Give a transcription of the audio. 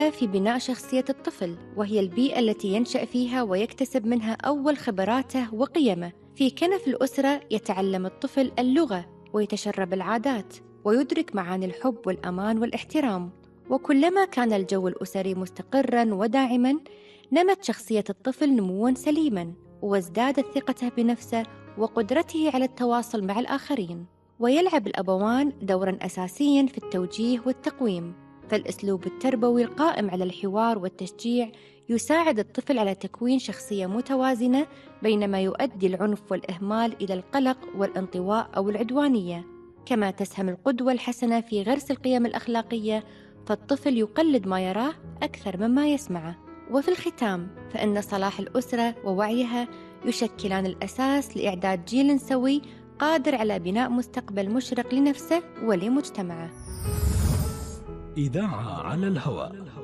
في بناء شخصية الطفل، وهي البيئة التي ينشأ فيها ويكتسب منها أول خبراته وقيمه. في كنف الأسرة يتعلم الطفل اللغة ويتشرب العادات ويدرك معاني الحب والأمان والاحترام. وكلما كان الجو الأسري مستقراً وداعماً، نمت شخصية الطفل نمواً سليماً، وازدادت ثقته بنفسه وقدرته على التواصل مع الآخرين. ويلعب الأبوان دوراً أساسياً في التوجيه والتقويم، فالأسلوب التربوي القائم على الحوار والتشجيع يساعد الطفل على تكوين شخصية متوازنة، بينما يؤدي العنف والإهمال إلى القلق والانطواء أو العدوانية. كما تسهم القدوة الحسنة في غرس القيم الأخلاقية، فالطفل يقلد ما يراه أكثر مما يسمعه. وفي الختام، فإن صلاح الأسرة ووعيها يشكلان الأساس لإعداد جيل سوي قادر على بناء مستقبل مشرق لنفسه ولمجتمعه. إذاعة على الهواء.